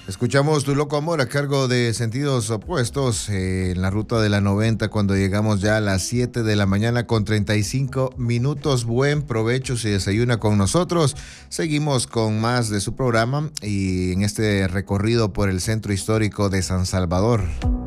Escuchamos Tu Loco Amor a cargo de Sentidos Opuestos en la ruta de la 90 cuando llegamos ya a las 7 de la mañana con 35 minutos. Buen provecho si desayuna con nosotros. Seguimos con más de su programa y en este recorrido por el centro histórico de San Salvador.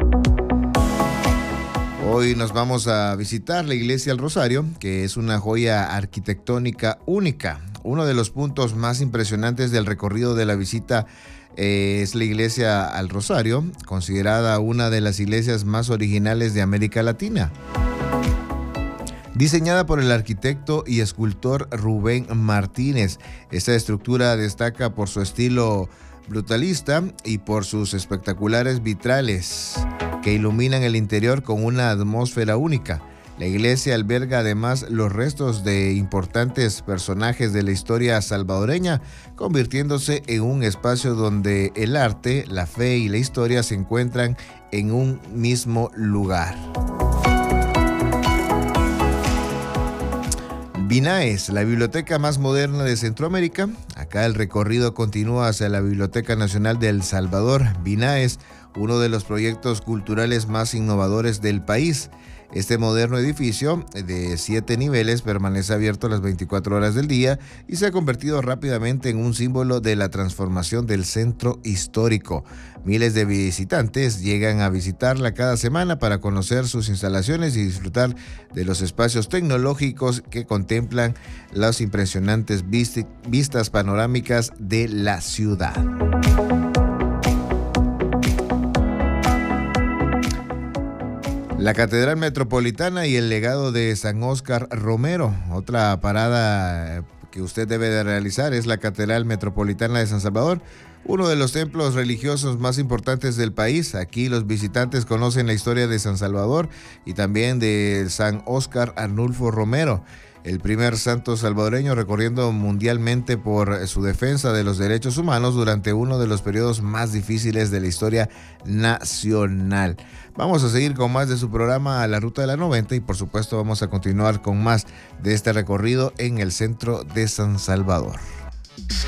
Hoy nos vamos a visitar la Iglesia del Rosario, que es una joya arquitectónica única. Uno de los puntos más impresionantes del recorrido de la visita es la Iglesia al Rosario, considerada una de las iglesias más originales de América Latina. Diseñada por el arquitecto y escultor Rubén Martínez, esta estructura destaca por su estilo brutalista y por sus espectaculares vitrales que iluminan el interior con una atmósfera única. La iglesia alberga además los restos de importantes personajes de la historia salvadoreña, convirtiéndose en un espacio donde el arte, la fe y la historia se encuentran en un mismo lugar. BINAES, la biblioteca más moderna de Centroamérica. Acá el recorrido continúa hacia la Biblioteca Nacional de El Salvador. BINAES, uno de los proyectos culturales más innovadores del país. Este moderno edificio de 7 niveles permanece abierto las 24 horas del día y se ha convertido rápidamente en un símbolo de la transformación del centro histórico. Miles de visitantes llegan a visitarla cada semana para conocer sus instalaciones y disfrutar de los espacios tecnológicos que contemplan las impresionantes vistas panorámicas de la ciudad. La Catedral Metropolitana y el legado de San Óscar Romero. Otra parada que usted debe de realizar es la Catedral Metropolitana de San Salvador, uno de los templos religiosos más importantes del país. Aquí los visitantes conocen la historia de San Salvador y también de San Óscar Arnulfo Romero, el primer santo salvadoreño recorriendo mundialmente por su defensa de los derechos humanos durante uno de los periodos más difíciles de la historia nacional. Vamos a seguir con más de su programa a la Ruta de la 90 y por supuesto vamos a continuar con más de este recorrido en el centro de San Salvador.